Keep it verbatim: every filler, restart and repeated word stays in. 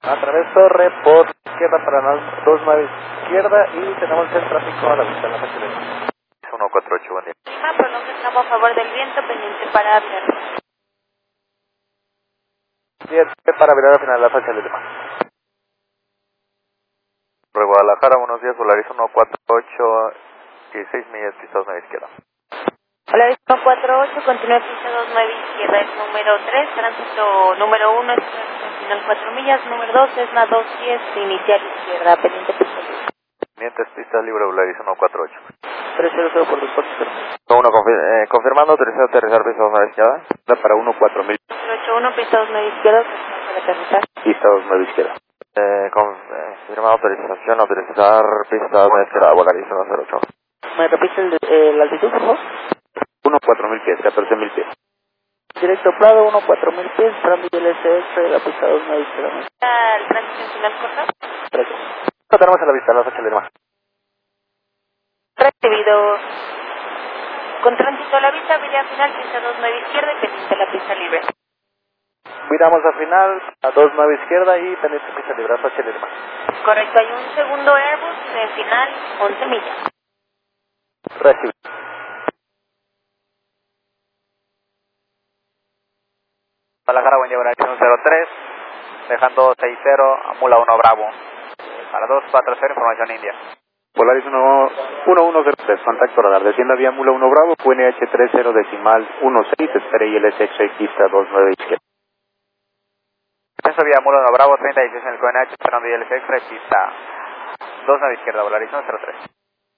A través torre por izquierda para la dos nueve izquierda y tenemos el tráfico a la vista en la facilidad. uno cuatro ocho, buen día. Lima, prolonga el tramo a favor del viento, pendiente para Ávila. diez para virar al final de la flecha Lima. Sobre Guadalajara, buenos días, Volaris uno cuatro ocho, dieciséis millas, pista dos nueve izquierda. Hola, uno cuatro ocho, continúa pista dos nueve izquierda, es número tres, tránsito número uno, es final cuatro millas, número dos, es la dos diez, inicial izquierda, pendiente pista libre. Pendientes, pista libre, Volaris uno cuatro ocho. tres cero cero por despacho. uno confir eh, confirmando, autorizado a aterrizar pista dos nueve izquierda. Para uno cuatro mil. ocho uno, pista dos nueve izquierda, para aterrizar. Pista dos nueve izquierda. Eh, confirmado, autorización, autorizar pista dos nueve izquierda, Volaris uno cero ocho. ¿Me repite el, eh, la altitud, por favor? uno cuatro mil pies, catorce mil pies. Directo Prado, uno cuatro mil pies, Fran Miguel S F, la pista dos nueve izquierda. ¿El tránsito en final corto? Gracias. Lo tenemos a la vista, la flecha Lima. Recibido. Con tránsito a la vista, vía final, pista dos nueve izquierda y pendiente la pista libre. Miramos al final, a dos nueve izquierda y pendiente pista libre, flecha Lima. Correcto, hay un segundo Airbus en final, once millas. Recibido. Guadalajara, buen día, Volaris uno cero tres, dejando seis cero, Mula uno Bravo. Para dos cuatro cero, información India. Polaris uno uno cero tres, contacto radar, descienda vía Mula uno Bravo, Q N H tres cero decimal uno seis, espere I L S X pista dos nueve izquierda. Descenso vía Mula uno Bravo, treinta y seis en el Q N H, esperando I L S X, pista dos nueve izquierda, Volaris uno cero tres.